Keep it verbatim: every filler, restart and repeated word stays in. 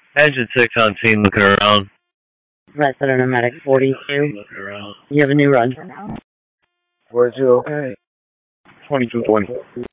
Engine six on scene, looking around. Resident of Medic forty-two. Looking around. You have a new run. Where's you okay? twenty-two twenty.